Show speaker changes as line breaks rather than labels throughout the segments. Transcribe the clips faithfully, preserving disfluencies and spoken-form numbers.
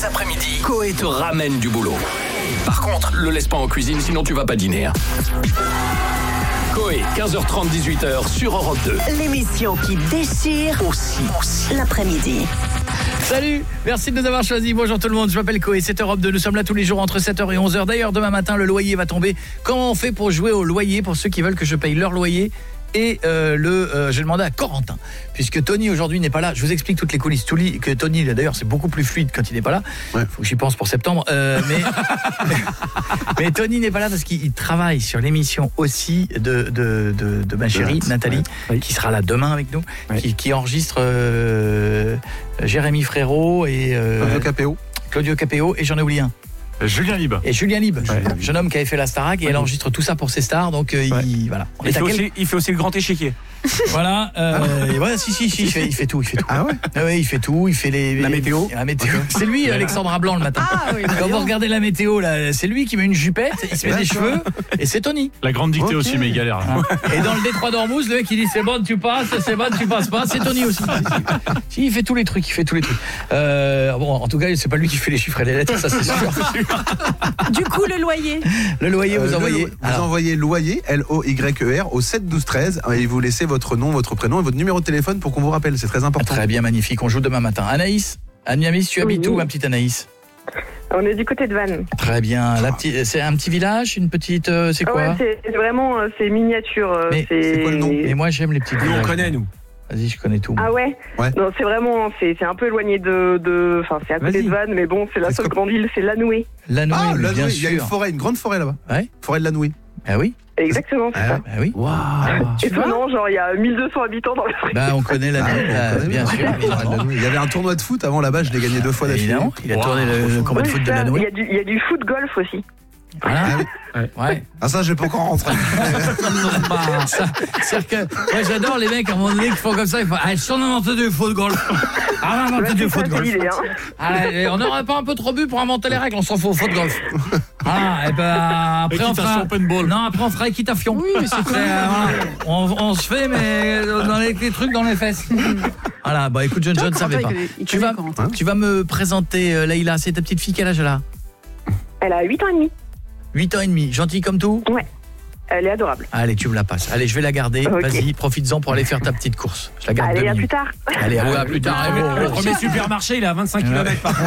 les après-midi, Coé te ramène du boulot. Par contre, le laisse pas en cuisine, sinon tu vas pas dîner. Hein. Coé, quinze heures trente, dix-huit heures sur Europe deux.
L'émission qui déchire aussi, aussi. l'après-midi.
Salut, merci de nous avoir choisis. Bonjour tout le monde, je m'appelle Coé, c'est Europe deux. Nous sommes là tous les jours entre sept heures et onze heures. D'ailleurs, demain matin, le loyer va tomber. Comment on fait pour jouer au loyer pour ceux qui veulent que je paye leur loyer ? Et euh, le, euh, j'ai demandé à Corentin, puisque Tony aujourd'hui n'est pas là. Je vous explique toutes les coulisses. Tony, que Tony, d'ailleurs, c'est beaucoup plus fluide quand il n'est pas là. Ouais. Faut que j'y pense pour septembre. Euh, mais, mais Tony n'est pas là parce qu'il travaille sur l'émission aussi de, de, de, de ma chérie, Nathalie, ouais. qui sera là demain avec nous, ouais. qui, qui enregistre euh, Jérémy Frérot et euh,
Claudio Capéo.
Claudio Capéo, et j'en ai oublié un.
Julien Lieb.
Et Julien Lieb, ouais. jeune homme qui avait fait la Starac et ouais. elle enregistre tout ça pour ses stars, donc euh, ouais. il voilà.
Il fait, aussi, il fait aussi le grand échiquier.
Voilà, euh, ah. ouais, si si si, il fait, il fait tout, il fait tout.
Ah ouais.
Ah ouais, il fait tout, il fait les, les
la météo.
La météo. C'est lui, Alexandra Blanc le matin. Ah, oui, quand vous regardez la météo là, c'est lui qui met une jupette, il se met des cheveux et c'est Tony.
La grande dictée okay. aussi, mais il galère.
Ah. Et dans le détroit d'Ormuz, le mec il dit c'est bon tu passes, c'est bon tu passes pas, c'est Tony aussi. Si, il fait tous les trucs, il fait tous les trucs. Euh, bon, en tout cas, c'est pas lui qui fait les chiffres et les lettres, ça c'est sûr.
Du coup, le loyer.
Le loyer, vous
euh,
envoyez.
Vous Alors. envoyez loyer, L O Y E R, au sept douze treize et vous laissez votre nom, votre prénom et votre numéro de téléphone pour qu'on vous rappelle. C'est très important.
Très bien, magnifique. On joue demain matin. Anaïs, Anaïs, tu habites oui. où, ma petite Anaïs ?
On est du côté de Vannes.
Très bien. La petite, c'est un petit village, une petite, euh, c'est quoi ?
Ouais, c'est, c'est vraiment, euh, c'est miniature. Euh,
Mais
c'est...
c'est quoi le nom ? Et moi, j'aime les petites villages.
Nous, on connaît, nous.
Vas-y, je connais tout. Moi.
Ah ouais, ouais. Non, c'est vraiment, c'est, c'est un peu éloigné de, de, enfin, c'est à côté Vas-y. de Vannes, mais bon, c'est la c'est seule grande île, c'est Lanoué.
Lanoué,
ah,
bien
Lanoué.
sûr.
Il y a une forêt, une grande forêt là-bas.
Ouais.
Forêt de Lanoué.
Ah oui.
Exactement, c'est
ah,
ça.
Ah oui.
Waouh.
Étonnant, genre il y a mille deux cents habitants dans la forêt.
Bah, on connaît Lanoué, ah, là, bien sûr.
Il y avait un tournoi de foot avant là-bas, je l'ai gagné deux fois d'affilée.
Il a wow. tourné le, le combat de foot de Lanoué.
Il y a du, il y a du foot golf aussi.
Voilà. Ah, oui. Ouais. ouais.
Ah ça, je vais pas encore rentrer.
ça, c'est que moi j'adore les mecs à un moment donné qui font comme ça, ils font ah, cent quatre-vingt-deux foot golf. Ah, quatre-vingt-deux foot golf. Idée, hein. Allez, on n'aurait pas un peu trop bu pour inventer les règles, on s'en fout au foot golf. Ah, et ben après on fera Non, après on fera équitation. Oui, c'est très euh, voilà. on, on se fait mais dans les, les trucs dans les fesses. Voilà, bah écoute John John, ça savais pas. Tu vas hein tu vas me présenter euh, Leïla, c'est ta petite fille, quel âge elle a ?
Elle a huit ans et demi.
huit ans et demi, gentille comme tout ?
Ouais, elle est adorable.
Allez, tu me la passes. Allez, je vais la garder. Okay. Vas-y, profites-en pour aller faire ta petite course. Je la garde
Allez,
deux
à
minutes.
plus tard.
Allez, à, à plus tard.
tard. Bon, le premier supermarché, il est à vingt-cinq kilomètres par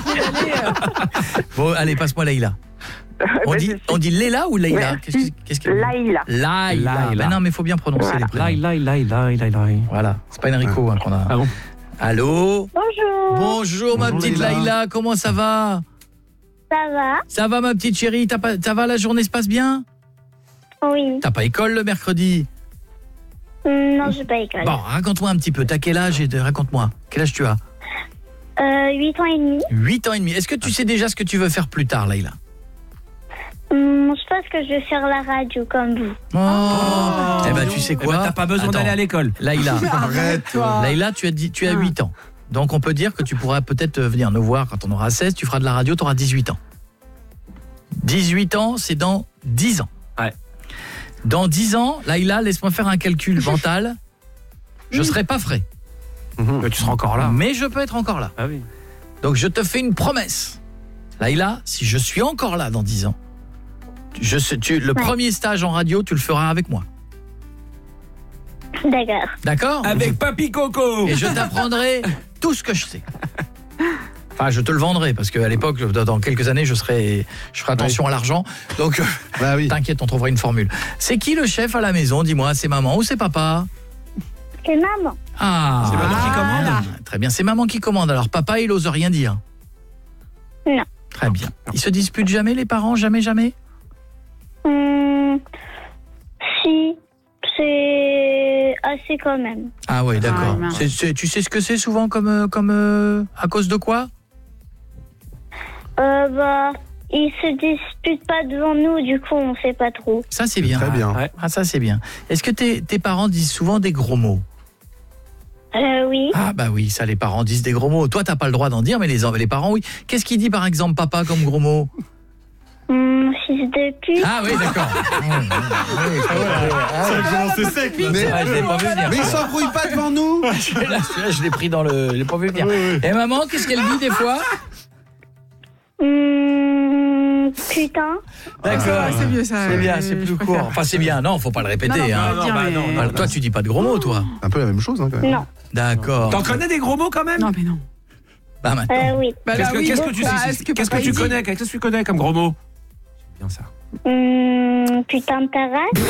contre.
Bon, allez, passe-moi Leïla. On dit, on dit Leïla ou Leïla ? Qu'est-ce que, qu'est-ce que...
Laïla.
Laïla. Ben non, mais il faut bien prononcer voilà. les prénoms.
Laïla, Laïla, Laïla.
Voilà, c'est pas Enrico hein, qu'on a.
Ah bon ?
Bonjour.
Allô ? Bonjour, ma petite Laïla, comment ça va ?
Ça va ?
Ça va ma petite chérie, t'as pas, ça va, la journée se passe bien ?
Oui.
T'as pas école le mercredi ?
Non, j'ai pas école.
Bon, raconte-moi un petit peu, t'as quel âge et de, raconte-moi, quel âge tu as ?
Euh, huit ans et demi.
huit ans et demi, est-ce que tu sais déjà ce que tu veux faire plus tard, Laïla ?
Hum, je pense que je vais faire la radio comme vous.
Oh, oh Eh ben tu sais quoi ?
Eh ben, t'as pas besoin Attends. d'aller à l'école.
Laïla, arrête-toi. Laïla, tu as dit, tu as huit ans. Donc on peut dire que tu pourras peut-être venir nous voir quand on aura seize, tu feras de la radio, tu auras dix-huit ans. dix-huit ans, c'est dans dix ans.
Ouais.
Dans dix ans, Laïla, laisse-moi faire un calcul mental. Je serai pas frais.
Mmh. Mais tu seras encore là.
Mais je peux être encore là.
Ah oui.
Donc je te fais une promesse. Laïla, si je suis encore là dans dix ans, je tu le ouais. premier stage en radio, tu le feras avec moi.
D'accord.
D'accord ?
Avec Papy Coco.
Et je t'apprendrai tout ce que je sais. Enfin, je te le vendrai parce qu'à l'époque, dans quelques années, je serai, je ferai attention oui. à l'argent. Donc, bah oui. T'inquiète, on trouvera une formule. C'est qui le chef à la maison ? Dis-moi, c'est maman ou c'est papa ?
C'est maman.
Ah.
C'est maman qui commande ?
Ah, très bien, c'est maman qui commande. Alors, papa, il ose rien dire ?
Non.
Très bien. Ils se disputent jamais, les parents ? Jamais, jamais ?
Hum, si. C'est assez quand même.
Ah ouais, d'accord.
Ah,
c'est, c'est, tu sais ce que c'est souvent comme comme euh, à cause de quoi ?
Euh bah ils se disputent pas devant nous, du coup on sait pas trop.
Ça c'est bien.
Très bien.
Ouais. Ah ça c'est bien. Est-ce que tes tes parents disent souvent des gros mots ?
Euh oui.
Ah bah oui, ça les parents disent des gros mots. Toi t'as pas le droit d'en dire mais les les parents oui. Qu'est-ce qu'il dit par exemple papa comme gros mot ?
Mmh, fils de cul.
Ah oui, d'accord.
C'est sec. Mais,
mais, ah, je l'ai pas vu venir.
Mais il s'embrouille pas devant nous.
Là, celui-là, je l'ai pris dans le... Je l'ai pas vu venir. Et maman, qu'est-ce qu'elle dit des fois ?
putain.
D'accord,
Ah, c'est mieux ça.
c'est bien,
euh,
c'est plus
je
court.
préfère.
Enfin, c'est bien, non, faut pas le répéter.
Non, non,
hein.
faut pas le dire,
bah
mais-
non, non.
Alors, toi, tu dis pas de gros mots, toi.
Un peu la même chose, hein, quand même.
Non.
D'accord.
T'en connais des gros mots quand même?
Non, mais non.
Bah, maintenant.
Euh, oui.
Bah,
Qu'est-ce
là,
que,
oui,
qu'est-ce que
donc,
tu
bah,
sais
est-ce que
Qu'est-ce que
papa,
tu
il dit
connais Qu'est-ce que tu connais comme gros mots? C'est bien ça.
Hum, putain de ta race.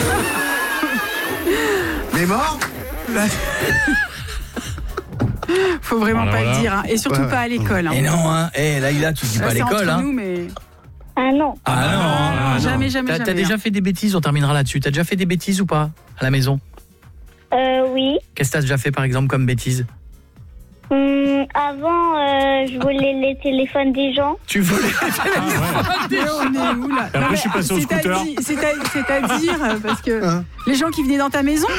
Mais mort
Faut vraiment
Alors
pas
là.
le dire. hein. Et surtout
Ouais,
pas à l'école. hein.
Et non, hein. Eh, là, il a, tu dis
Là,
pas à
c'est
l'école,
entre
hein.
nous, mais
Ah non.
Ah, non, hein.
Ah, non.
jamais, jamais,
T'as
jamais.
t'as déjà
hein.
fait des bêtises, on terminera là-dessus. T'as déjà fait des bêtises ou pas à la maison?
Euh, oui.
Qu'est-ce que t'as déjà fait par exemple comme bêtise?
Hum, avant, euh, je volais les téléphones des gens.
Tu volais
Mais on est où là
Et après,
Non, mais
je suis passé au
c'est à
scooter.
di- C'est à, c'est à dire, euh, parce que
Hein
les gens qui venaient dans ta maison,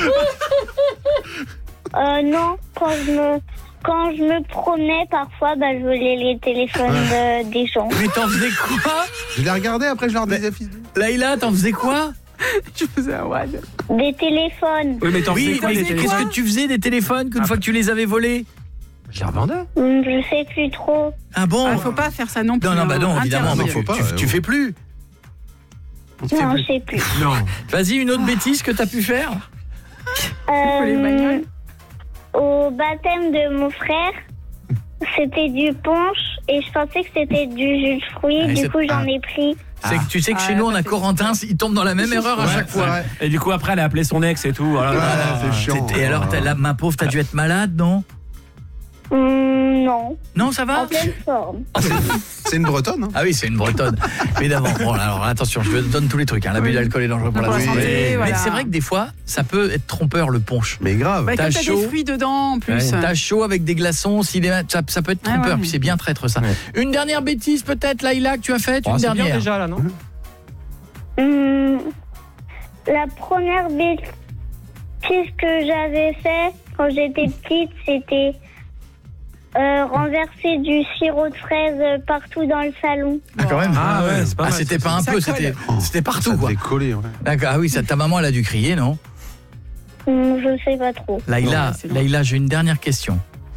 Euh, non, quand je me, quand je me promenais, parfois, bah, je volais les téléphones de- des gens.
Mais t'en faisais quoi?
Je l'ai regardé, après je leur disais fils de...
Laïla, t'en faisais quoi?
je faisais un wad.
Des téléphones.
Oui, mais t'en
Oui,
faisais quoi
mais
des
qu'est-ce
téléphones?
que tu faisais des téléphones qu'une fois que tu les avais volés?
Je les revendais.
Hum, je sais plus trop.
Ah bon?
Ah, faut pas faire ça non plus.
Non, non, bah
hein.
non, évidemment, mais
Interdit.
tu,
faut pas,
tu-
ouais,
tu
ouais.
fais plus. Tu fais
Non,
plus.
je sais plus.
Non.
Vas-y, une autre bêtise que t'as pu faire?
les
Euh,
bagnoles.
au baptême de mon frère, c'était du punch et je pensais que c'était du jus de fruits.
Ah, et c'est-
du coup, j'en
ah.
ai pris.
C'est que tu sais que
Ah,
chez nous, on
ça
a
fait
Corentin, il tombe dans la même erreur à
Ouais,
chaque fois.
ouais.
Et du coup, après, elle a appelé son ex et tout. Voilà.
Ah, c'est chiant.
Et alors, t'as- la, ma pauvre, t'as dû être malade, non?
Hum, non,
Non, ça va?
en pleine forme.
C'est une bretonne, hein.
Ah oui, c'est une bretonne. Évidemment. Bon, alors attention, je te donne tous les trucs. Hein. L'abus
Oui.
d'alcool est dangereux pour la
Pour la
santé.
santé,
Mais
voilà.
c'est vrai que des fois, ça peut être trompeur le punch.
Mais grave.
Bah,
T'as
comme t'as
chaud.
des fruits dedans en plus.
Ouais. T'as chaud avec des glaçons, s'il est- ça, ça peut être
Ah
trompeur,
ouais.
puis c'est bien traître ça.
Ouais.
Une dernière bêtise peut-être, Laïla, que tu as faite,
Oh,
une
c'est bien
dernière.
déjà là, non?
Hum, la première bêtise que j'avais fait quand j'étais petite, c'était euh, renverser du sirop de fraise partout dans le salon.
Ah, quand même.
Ah ouais, c'est pas
Ah,
mal,
c'était
ça.
pas un
Ça
peu,
colle.
c'était c'était partout
Ça
quoi.
devait coller, ouais.
D'accord. Ah oui, ça, ta maman elle a dû crier, non?
Hum, je sais pas trop.
Laïla,
Ouais, c'est bon.
Laïla, j'ai une dernière question.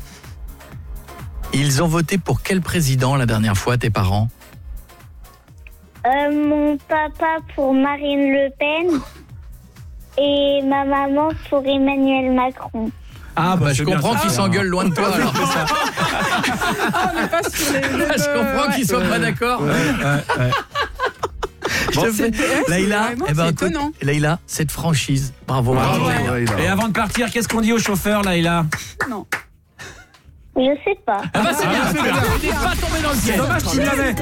Ils ont voté pour quel président la dernière fois, tes parents?
Euh, mon papa pour Marine Le Pen et ma maman pour Emmanuel Macron.
Ah,
Bah, je
c'est bien
comprends
ça.
qu'ils s'engueulent loin de toi. Alors.
Ah, on n'est pas sur les mêmes,
je comprends
euh,
qu'ils soient pas d'accord. Je te fais-
c'est-
Laïla,
vraiment,
eh ben,
c'est
écoute,
étonnant.
Laïla, cette franchise, bravo.
Bravo.
bravo.
Ouais, il a-
Et avant de partir, qu'est-ce qu'on dit au chauffeur, Laïla?
Non.
Je sais pas.
Ah bah c'est bien, c'est bien. T'es pas tombé dans le
C'est
piège.
dommage qu'il l'avait.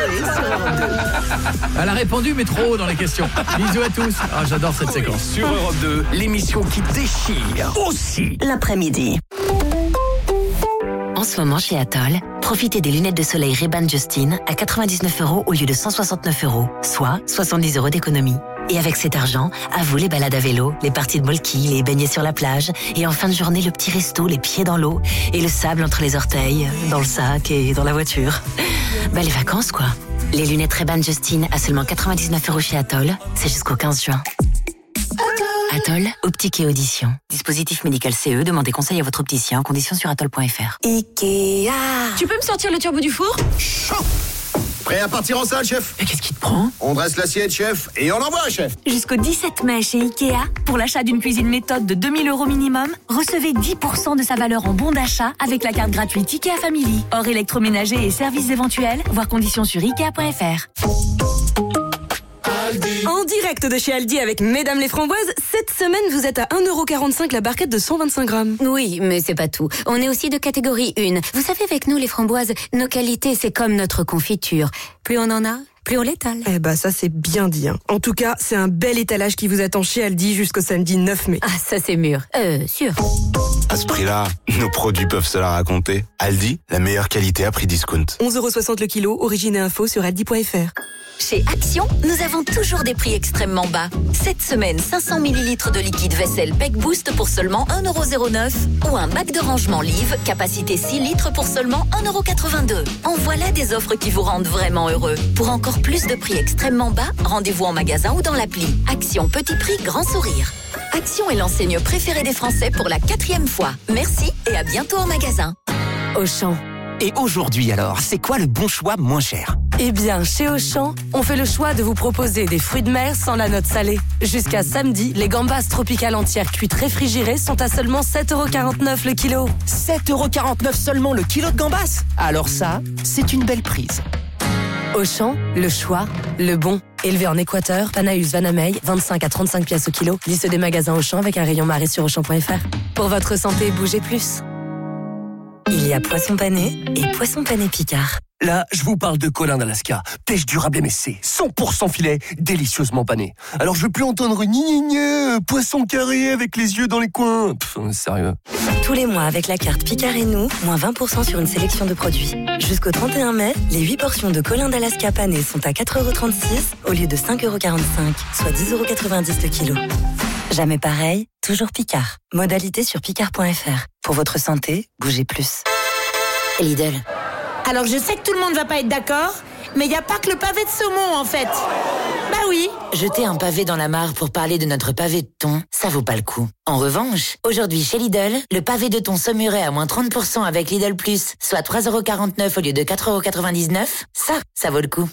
Elle a répondu, mais trop haut dans les questions. Bisous à tous. Ah, j'adore cette séquence.
Sur Europe deux, l'émission qui déchire aussi.
L'après-midi.
En ce moment, chez Atoll, profitez des lunettes de soleil Ray-Ban Justin à quatre-vingt-dix-neuf euros au lieu de cent soixante-neuf euros, soit soixante-dix euros d'économie. Et avec cet argent, à vous les balades à vélo, les parties de molki, les baignets sur la plage, et en fin de journée, le petit resto, les pieds dans l'eau, et le sable entre les orteils, dans le sac et dans la voiture. Bah, les vacances, quoi. Les lunettes Ray-Ban Justin à seulement quatre-vingt-dix-neuf euros chez Atoll, c'est jusqu'au quinze juin. Atoll, optique et audition. Dispositif médical C E, demandez conseil à votre opticien, conditions sur atoll point f r.
Ikea.
Tu peux me sortir le turbo du four?
Prêt à partir en salle, chef?
Mais qu'est-ce qui te prend?
On dresse l'assiette, chef, et on envoie, chef.
Jusqu'au dix-sept mai chez Ikea, pour l'achat d'une cuisine méthode de deux mille euros minimum, recevez dix pour cent de sa valeur en bon d'achat avec la carte gratuite Ikea Family. Hors électroménager et services éventuels, voir conditions sur ikea point f r.
En direct de chez Aldi avec Mesdames les Framboises, cette semaine vous êtes à un euro quarante-cinq la barquette de cent vingt-cinq grammes.
Oui, mais c'est pas tout. On est aussi de catégorie un. Vous savez, avec nous les framboises, nos qualités, c'est comme notre confiture. Plus on en a, plus on l'étale.
Eh bah ça c'est bien dit. Hein. En tout cas, c'est un bel étalage qui vous attend chez Aldi jusqu'au samedi neuf mai.
Ah, ça c'est mûr. Euh, sûr.
À ce prix-là, nos produits peuvent se la raconter. Aldi, la meilleure qualité à prix discount.
onze euros soixante le kilo, origine et info sur aldi point f r.
Chez Action, nous avons toujours des prix extrêmement bas. Cette semaine, cinq cents millilitres de liquide vaisselle Peck Boost pour seulement un euro zéro neuf ou un bac de rangement Live, capacité six litres pour seulement un euro quatre-vingt-deux. En voilà des offres qui vous rendent vraiment heureux. Pour encore plus de prix extrêmement bas, rendez-vous en magasin ou dans l'appli. Action Petit Prix Grand Sourire. Action est l'enseigne préférée des Français pour la quatrième fois. Merci et à bientôt en magasin.
Auchan.
Et aujourd'hui alors, c'est quoi le bon choix moins cher?
Eh bien, chez Auchan, on fait le choix de vous proposer des fruits de mer sans la note salée. Jusqu'à samedi, les gambas tropicales entières cuites réfrigérées sont à seulement sept euros quarante-neuf le kilo.
sept euros quarante-neuf seulement le kilo de gambas? Alors ça, c'est une belle prise.
Auchan, le choix, le bon. Élevé en Équateur, Panaeus Vanamey, vingt-cinq à trente-cinq pièces au kilo. Liste des magasins Auchan avec un rayon marée sur Auchan point F R. Pour votre santé, bougez plus. Il y a poisson pané et poisson pané Picard.
Là, je vous parle de Colin d'Alaska. Pêche durable M S C, cent pour cent filet, délicieusement pané. Alors je veux plus entendre gni gni gni, poisson carré avec les yeux dans les coins. Pff, sérieux.
Tous les mois, avec la carte Picard et nous, moins vingt pour cent sur une sélection de produits. Jusqu'au trente et un mai, les huit portions de Colin d'Alaska pané sont à quatre euros trente-six au lieu de cinq euros quarante-cinq, soit dix euros quatre-vingt-dix le kilo. Jamais pareil, toujours Picard. Modalité sur picard point F R. Pour votre santé, bougez plus.
Lidl. Alors je sais que tout le monde va pas être d'accord, mais il n'y a pas que le pavé de saumon en fait. Bah oui.
Jeter un pavé dans la mare pour parler de notre pavé de thon, ça vaut pas le coup. En revanche, aujourd'hui chez Lidl, le pavé de thon saumuré à moins trente pour cent avec Lidl Plus, soit trois euros quarante-neuf au lieu de quatre euros quatre-vingt-dix-neuf, ça, ça vaut le coup.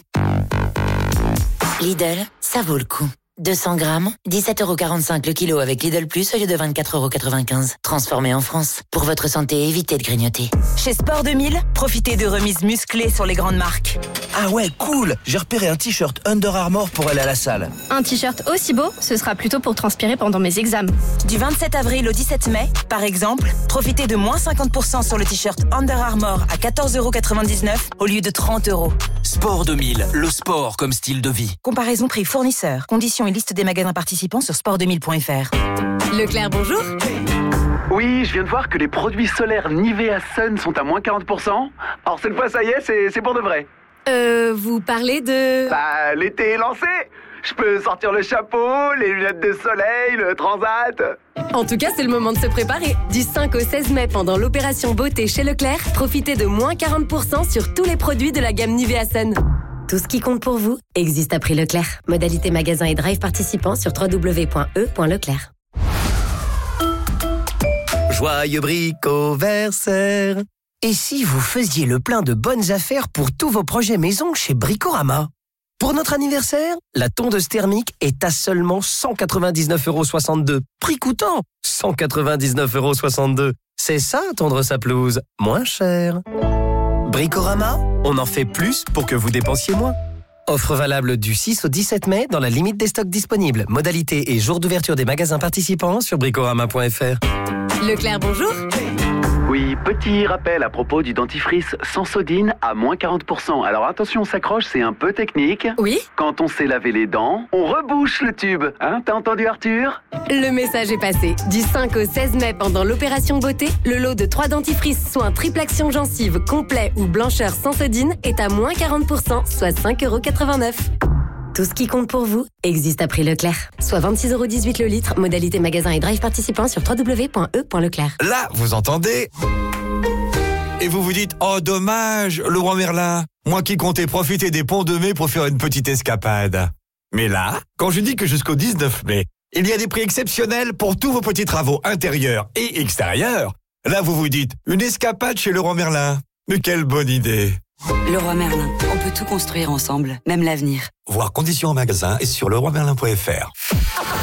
Lidl, ça vaut le coup. deux cents grammes, dix-sept euros quarante-cinq le kilo avec Lidl Plus au lieu de vingt-quatre euros quatre-vingt-quinze. Transformé en France. Pour votre santé, évitez de grignoter.
Chez Sport deux mille, profitez de remises musclées sur les grandes marques.
Ah ouais, cool. J'ai repéré un t-shirt Under Armour pour aller à la salle.
Un t-shirt aussi beau, ce sera plutôt pour transpirer pendant mes examens.
Du vingt-sept avril au dix-sept mai, par exemple, profitez de moins cinquante pour cent sur le t-shirt Under Armour à quatorze euros quatre-vingt-dix-neuf au lieu de trente euros.
Sport deux mille, le sport comme style de vie.
Comparaison prix fournisseur. Conditions et liste des magasins participants sur sport deux mille point F R.
Leclerc, bonjour.
Oui, je viens de voir que les produits solaires Nivea Sun sont à moins quarante pour cent. Alors cette fois, ça y est, c'est, c'est pour de vrai.
Euh, vous parlez de...
Bah, l'été est lancé. Je peux sortir le chapeau, les lunettes de soleil, le transat.
En tout cas, c'est le moment de se préparer. Du cinq au seize mai, pendant l'opération beauté chez Leclerc, profitez de moins quarante pour cent sur tous les produits de la gamme Nivea Sun. Tout ce qui compte pour vous existe à prix Leclerc. Modalité magasin et drive participants sur w w w point e point leclerc.
Joyeux bricoversaire. Et si vous faisiez le plein de bonnes affaires pour tous vos projets maison chez Bricorama? Pour notre anniversaire, la tondeuse thermique est à seulement cent quatre-vingt-dix-neuf euros soixante-deux. Prix coûtant cent quatre-vingt-dix-neuf euros soixante-deux. C'est ça, tondre sa pelouse, moins cher. Bricorama, on en fait plus pour que vous dépensiez moins. Offre valable du six au dix-sept mai dans la limite des stocks disponibles. Modalité et jour d'ouverture des magasins participants sur bricorama point F R.
Leclerc, bonjour.
Oui, petit rappel à propos du dentifrice Sensodine à moins quarante pour cent. Alors attention, on s'accroche, c'est un peu technique.
Oui.
Quand on sait laver les dents, on rebouche le tube. Hein, t'as entendu Arthur?
Le message est passé. Du cinq au seize mai, pendant l'opération beauté, le lot de trois dentifrices soins triple action gencive complet ou blancheur Sensodine est à moins quarante pour cent, soit cinq euros quatre-vingt-neuf. Tout ce qui compte pour vous existe à prix Leclerc. Soit vingt-six euros dix-huit le litre, modalité magasin et drive participants sur w w w point e point leclerc.
Là, vous entendez? Et vous vous dites, oh dommage, le roi Merlin, moi qui comptais profiter des ponts de mai pour faire une petite escapade. Mais là, quand je dis que jusqu'au dix-neuf mai, il y a des prix exceptionnels pour tous vos petits travaux intérieurs et extérieurs, là vous vous dites, une escapade chez le roi Merlin. Mais quelle bonne idée!
Le roi Merlin, on peut tout construire ensemble, même l'avenir.
Voir conditions en magasin et sur le roi merlin point F R.